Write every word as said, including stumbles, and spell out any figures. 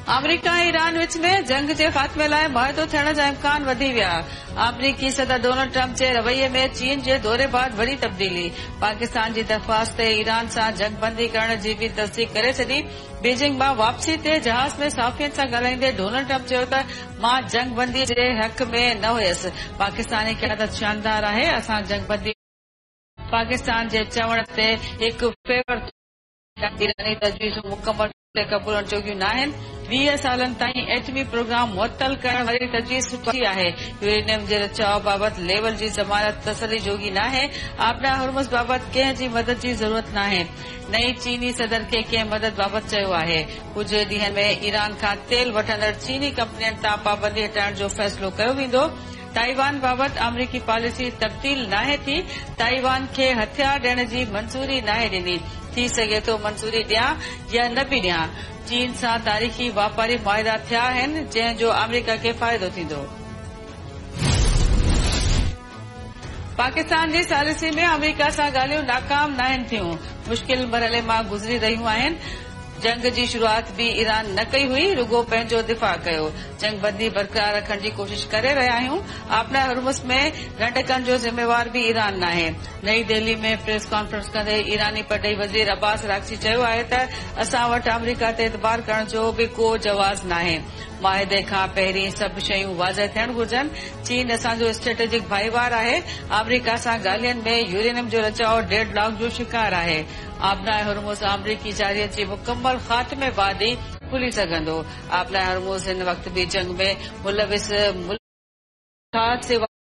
अमरीका ऐं ईरान विच में जंग जे ख़ात्मे लाइ मुआहिदो थियण जा इम्कान वधी विया। अमरीकी सदर डोनाल्ड ट्रंप जे रवैये में चीन जे दौरे बाद वॾी तब्दीली। पाकिस्तान जी दरख़्वास्त ते ईरान सां जंगबंदी करण जी बि तस्दीक करे छॾी। बीजिंग मां वापसी ते जहाज़ में साफ़ियनि सां ॻाल्हाईंदे डोनाल्ड ट्रंप चयो त मां जंगबंदी जे हक़ में न हुयसि। पाकिस्तानी क़यादत शानदार आहे। असां जंगबंदी पाकिस्तान जे चवण ते हिकु फेवर ईरानी तजवीज़ूं मुकमल क़बूल चुकियूं न आहिनि। वीह सालनि ताईं एटमी प्रोग्राम मुअतल करण वारी तजवीज़ सुठी आहे। यूरेनियम जे रचाव बाबति लेवल जी ज़मानत तसली जोगी न आहे। आबना हुर्मुज़ बाबति कंहिं जी मदद जी ज़रूरत न आहे। नई चीनी सदर खे कंहिं मदद बाबति चयो आहे। कुझु ॾींहनि में ईरान खां तेल वठंदड़ चीनी कंपनियुनि तां पाबंदी हटाइण जो फ़ैसिलो कयो वेंदो। ताइवान बाबति अमरीकी पॉलिसी तब्दील नाहे थी। ताइवान खे हथियार ॾियण जी मंज़ूरी नाहे ॾिनी। थी सघे थो मंज़ूरी ॾियां या न बि ॾियां। चीन सां तारीख़ी वापारी मुआहिदा थिया आहिनि जंहिं जो अमरीका खे फ़ाइदो थींदो। पाकिस्तान जी सालिसी में अमरीका सां ॻाल्हियूं नाकाम न आहिनि थियूं। मुश्किल मरहले मां गुज़री रहियूं आहिनि। जंग जी शुरूआत बि ईरान न कई हुई, रुगो पंहिंजो दिफ़ा कयो। जंगबंदी बरक़रार रखण जी कोशिश करे रहिया आहियूं। आबना हुर्मुज़ में रंडकनि जो ज़िम्मेवार बि ईरान नाहे। नई दिल्ली में प्रेस कॉन्फ्रेंस कंदे ईरानी परॾेही वज़ीर अब्बास राक्सी चयो आहे त असां वटि अमरीका ते एतबार करण जो बि को जवाज़ नाहे। मुआहिदे खां पहिरीं सभु शयूं वाज़ह थियण घुर्जनि। चीन असांजो स्ट्रेटेजिक भाईवार आहे। अमरीका सां ॻाल्हियुनि में यूरेनियम जो रचाव डेढ लॉक जो शिकार आहे। आबना हुर्मुज़ अमरीकी जारियत जी मुकम्मल ख़ात्मे बादी खुली सघंदो। आबना हुर्मुज़ हिन वक़्त बि जंग में मुलविस मुल्क